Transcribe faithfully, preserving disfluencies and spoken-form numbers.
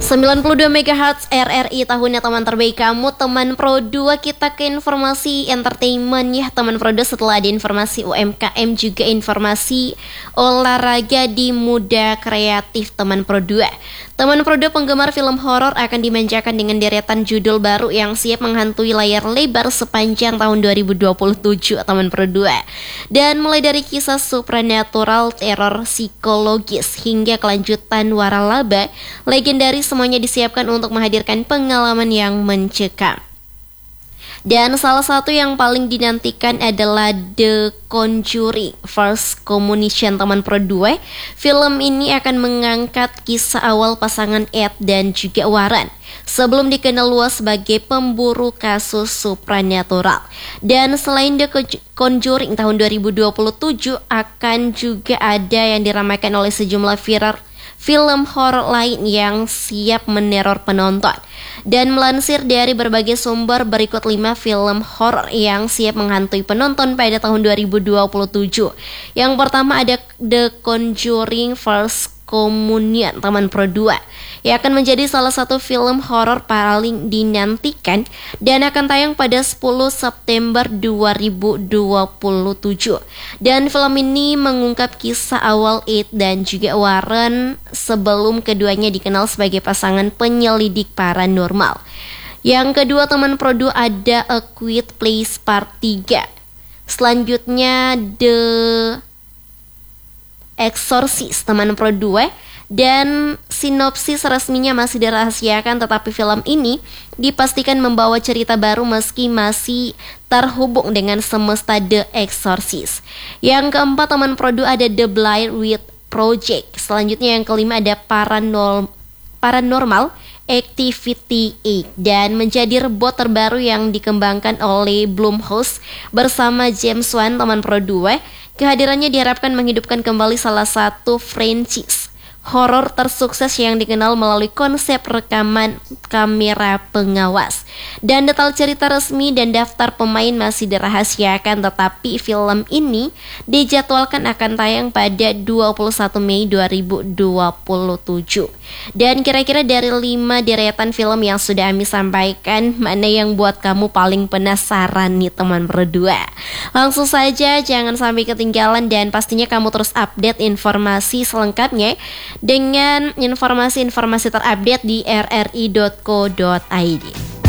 sembilan puluh dua megahertz R R I tahunnya teman terbaik kamu, teman Pro dua. Kita ke informasi entertainment ya teman Pro dua. Setelah ada informasi U M K M, juga informasi olahraga di Muda Kreatif teman Pro dua. Teman Pro dua, penggemar film horor akan dimanjakan dengan deretan judul baru yang siap menghantui layar lebar sepanjang tahun dua ribu dua puluh tujuh teman Pro dua. Dan mulai dari kisah supranatural, teror psikologis, hingga kelanjutan waralaba legendaris, semuanya disiapkan untuk menghadirkan pengalaman yang mencekam. Dan salah satu yang paling dinantikan adalah The Conjuring First Communion teman Pro dua. Film ini akan mengangkat kisah awal pasangan Ed dan juga Warren sebelum dikenal luas sebagai pemburu kasus supranatural. Dan selain The Conjuring tahun dua ribu dua puluh tujuh, akan juga ada yang diramaikan oleh sejumlah viral film horor lain yang siap meneror penonton. Dan melansir dari berbagai sumber, berikut lima film horor yang siap menghantui penonton pada tahun dua ribu dua puluh tujuh. Yang pertama ada The Conjuring First Communion teman Pro dua, yang akan menjadi salah satu film horor paling dinantikan dan akan tayang pada sepuluh September dua ribu dua puluh tujuh. Dan film ini mengungkap kisah awal Ed dan juga Warren sebelum keduanya dikenal sebagai pasangan penyelidik paranormal. Yang kedua teman Pro dua ada A Quiet Place Part tiga. Selanjutnya The Exorcist teman Pro dua, dan sinopsis resminya masih dirahasiakan, tetapi film ini dipastikan membawa cerita baru meski masih terhubung dengan semesta The Exorcist. Yang keempat teman Pro dua ada The Blair Witch Project. Selanjutnya yang kelima ada Paranormal Paranormal Activity delapan, dan menjadi robot terbaru yang dikembangkan oleh Blumhouse bersama James Wan teman Pro dua. Kehadirannya diharapkan menghidupkan kembali salah satu franchise horor tersukses yang dikenal melalui konsep rekaman kamera pengawas. Dan detail cerita resmi dan daftar pemain masih dirahasiakan, tetapi film ini dijadwalkan akan tayang pada dua puluh satu Mei dua ribu dua puluh tujuh. Dan kira-kira dari lima deretan film yang sudah Ami sampaikan, mana yang buat kamu paling penasaran nih teman Pro dua? Langsung saja, jangan sampai ketinggalan, dan pastinya kamu terus update informasi selengkapnya dengan informasi-informasi terupdate di r r i dot co dot i d.